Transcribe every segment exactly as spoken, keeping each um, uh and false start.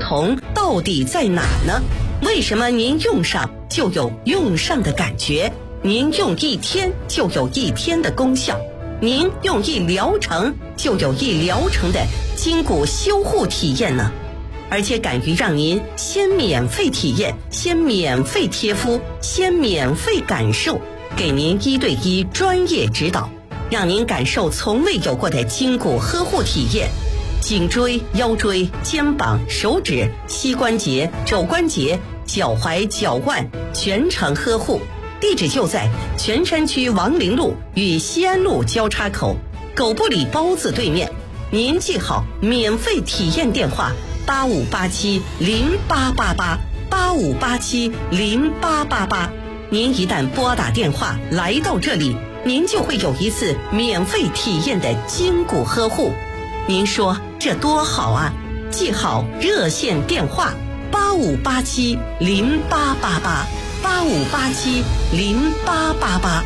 同到底在哪呢？为什么您用上就有用上的感觉？您用一天就有一天的功效？您用一疗程就有一疗程的筋骨修护体验呢？而且敢于让您先免费体验，先免费贴敷，先免费感受，给您一对一专业指导，让您感受从未有过的筋骨呵护体验。颈椎、腰椎、肩膀、手指、膝关节、肘关节、脚踝、脚腕全程呵护。地址就在泉山区王陵路与西安路交叉口，狗不理包子对面。您记好免费体验电话：八五八七零八八八，八五八七零八八八。您一旦拨打电话来到这里，您就会有一次免费体验的筋骨呵护。您说这多好啊！记好热线电话：八五八七零八八八，八五八七零八八八。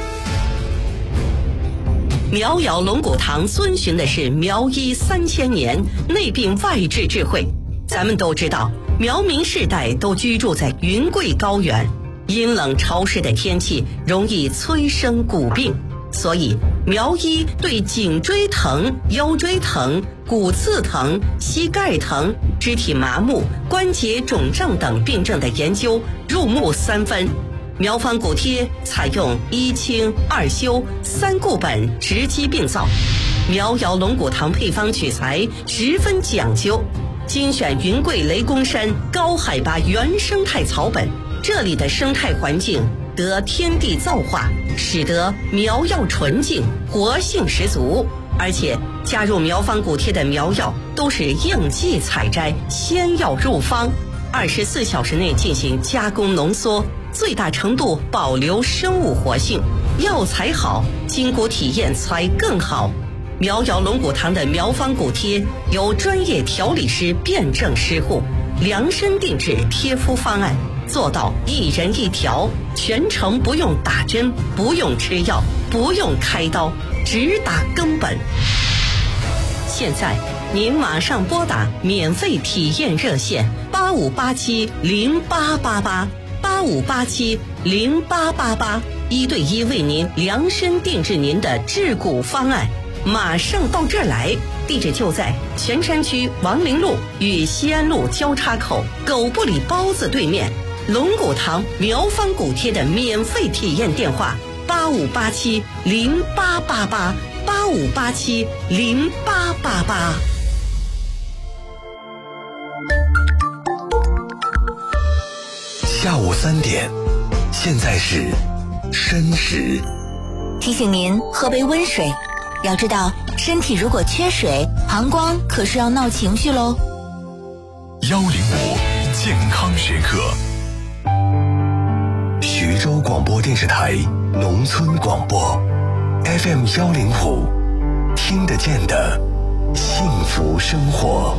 苗瑶龙骨堂遵循的是苗医三千年内病外治智慧。咱们都知道，苗民世代都居住在云贵高原，阴冷潮湿的天气容易催生骨病，所以苗医对颈椎疼、腰椎疼、骨刺疼、膝盖疼、肢体麻木、关节肿胀等病症的研究入木三分。苗方骨贴采用一清二修三固本，直击病灶。苗瑶龙骨堂配方取材十分讲究，精选云贵雷公山高海拔原生态草本，这里的生态环境得天地造化，使得苗药纯净，活性十足。而且加入苗方骨贴的苗药都是应季采摘，先要入方，二十四小时内进行加工浓缩，最大程度保留生物活性。药材好，筋骨体验才更好。苗瑶龙骨堂的苗方骨贴由专业调理师辨证施护，量身定制贴敷方案，做到一人一条，全程不用打针，不用吃药，不用开刀，只打根本。现在您马上拨打免费体验热线：八五八七零八八八，八五八七零八八八，一对一为您量身定制您的治骨方案。马上到这儿来，地址就在泉山区王陵路与西安路交叉口，狗不理包子对面。龙骨堂苗方骨贴的免费体验电话：八五八七零八八八，八五八七零八八八。 下午三点，现在是申时。 提醒您喝杯温水，要知道身体如果缺水，膀胱可是要闹情绪喽。 幺零五健康学课，徐州广播电视台农村广播 F M 幺零五，听得见的幸福生活。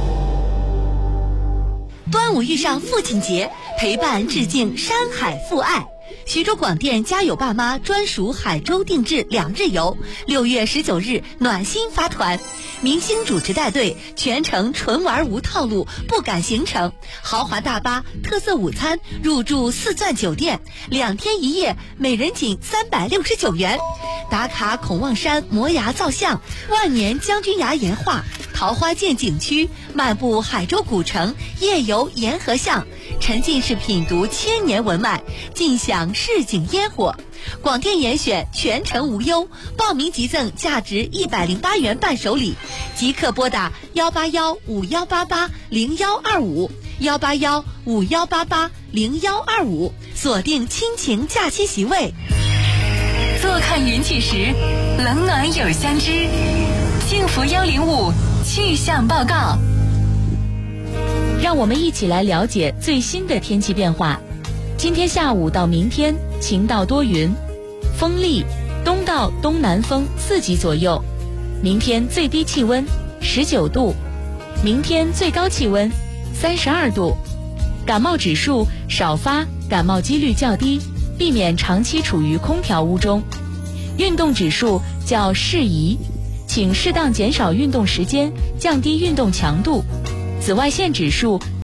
端午遇上父亲节，陪伴致敬山海父爱。徐州广电家有爸妈专属海州定制两日游，六月十九日暖心发团，明星主持带队，全程纯玩无套路，不赶行程，豪华大巴，特色午餐，入住四钻酒店，两天一夜，每人仅三百六十九元。打卡孔望山摩崖造像，万年将军崖岩画，桃花涧景区，漫步海州古城，夜游沿河巷，沉浸式品读千年文脉，尽享市井烟火。广电严选全程无忧，报名即赠价值一百零八元伴手礼，即刻拨打幺八幺五幺八八零幺二五幺八幺五幺八八零幺二五，锁定亲情假期席位。 坐看云起时，冷暖有相知。幸福幺零五气象报告， 让我们一起来了解最新的天气变化。今天下午到明天晴到多云，风力东到东南风四级左右。明天最低气温十九度，明天最高气温三十二度。感冒指数少发，感冒几率较低，避免长期处于空调屋中。运动指数较适宜，请适当减少运动时间，降低运动强度。紫外线指数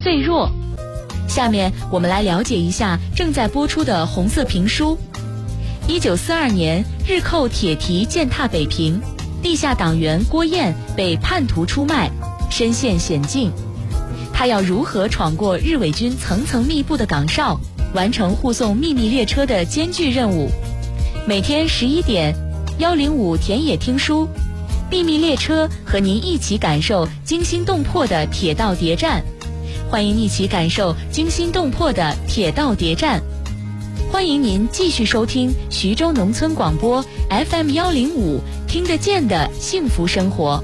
肺弱。下面我们来了解一下正在播出的红色评书。一九四二年，日寇铁蹄践踏北平，地下党员郭燕被叛徒出卖，身陷险境。他要如何闯过日伪军层层密布的岗哨，完成护送秘密列车的艰巨任务？每天十一点，幺零五田野听书，秘密列车和您一起感受惊心动魄的铁道谍战。欢迎一起感受惊心动魄的铁道谍战。欢迎您继续收听徐州农村广播 F M 幺零五，听得见的幸福生活。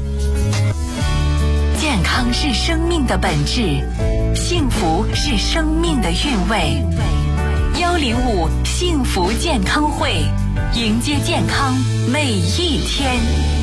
健康是生命的本质，幸福是生命的韵味。幺零五幸福健康会，迎接健康每一天。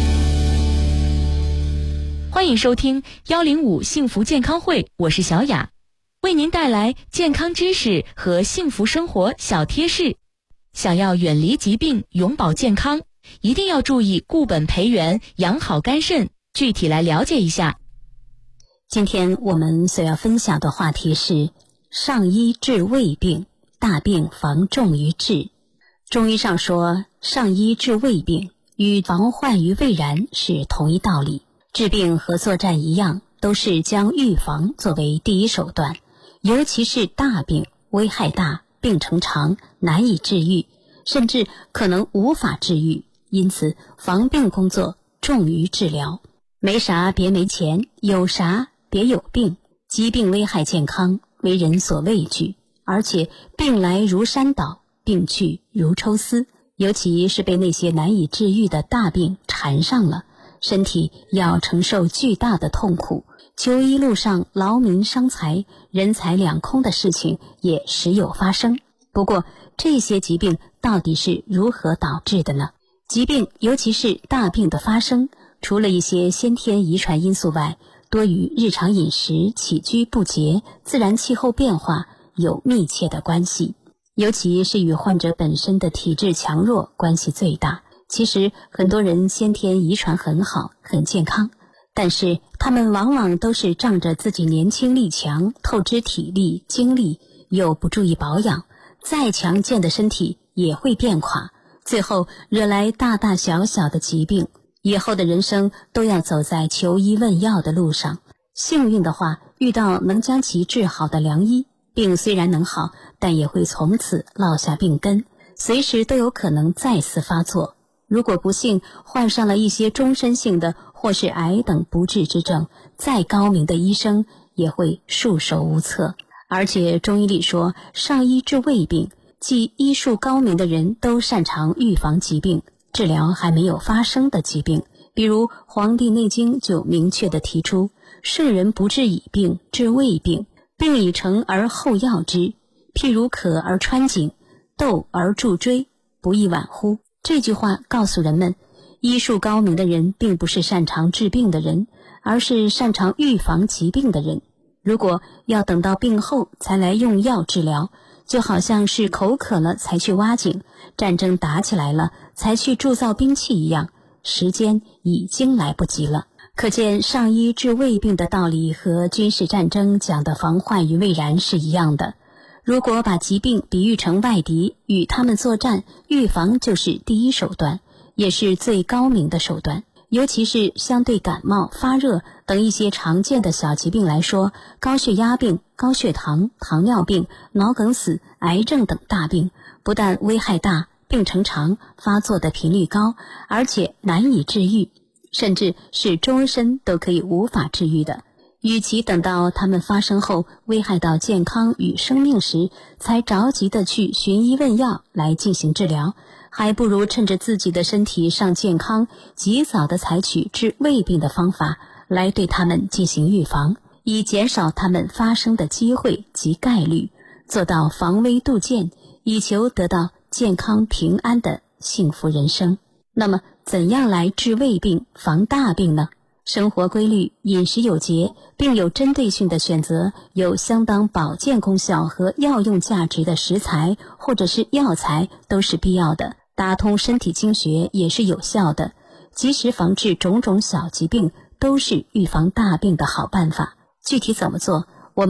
欢迎收听幺零五幸福健康会，我是小雅，为您带来健康知识和幸福生活小贴士。想要远离疾病，永葆健康，一定要注意固本培元，养好肝肾。具体来了解一下。 今天我们所要分享的话题是上医治未病，大病防重于治。中医上说，上医治未病与防患于未然是同一道理。治病和作战一样，都是将预防作为第一手段，尤其是大病，危害大，病程长，难以治愈，甚至可能无法治愈，因此防病工作重于治疗。没啥别没钱，有啥别有病。疾病危害健康，为人所畏惧，而且病来如山倒，病去如抽丝，尤其是被那些难以治愈的大病缠上了，身体要承受巨大的痛苦，求医路上劳民伤财，人财两空的事情也时有发生。不过这些疾病到底是如何导致的呢？疾病尤其是大病的发生，除了一些先天遗传因素外，多与日常饮食、起居不节、自然气候变化有密切的关系，尤其是与患者本身的体质强弱关系最大。其实很多人先天遗传很好，很健康，但是他们往往都是仗着自己年轻力强，透支体力精力，又不注意保养，再强健的身体也会变垮，最后惹来大大小小的疾病，以后的人生都要走在求医问药的路上。幸运的话，遇到能将其治好的良医，病虽然能好，但也会从此落下病根，随时都有可能再次发作。如果不幸患上了一些终身性的或是癌等不治之症，再高明的医生也会束手无策。而且中医里说，上医治未病，即医术高明的人都擅长预防疾病，治疗还没有发生的疾病。比如《黄帝内经》就明确地提出，圣人不治已病，治未病，病已成而后药之，譬如渴而穿井，斗而助锥，不亦晚乎？这句话告诉人们，医术高明的人并不是擅长治病的人，而是擅长预防疾病的人。如果要等到病后才来用药治疗，就好像是口渴了才去挖井，战争打起来了才去铸造兵器一样，时间已经来不及了。可见上医治未病的道理和军事战争讲的防患于未然是一样的。如果把疾病比喻成外敌，与他们作战，预防就是第一手段，也是最高明的手段。尤其是相对感冒、发热等一些常见的小疾病来说，高血压病、高血糖、糖尿病、脑梗死、癌症等大病，不但危害大，病程长，发作的频率高，而且难以治愈，甚至是终身都可以无法治愈的。与其等到他们发生后危害到健康与生命时，才着急的去寻医问药来进行治疗，还不如趁着自己的身体尚健康，及早的采取治未病的方法来对他们进行预防，以减少他们发生的机会及概率，做到防微杜渐，以求得到健康平安的幸福人生。那么怎样来治未病防大病呢？生活规律、饮食有节，并有针对性的选择有相当保健功效和药用价值的食材或者是药材都是必要的，打通身体经穴也是有效的。及时防治种种小疾病都是预防大病的好办法。具体怎么做，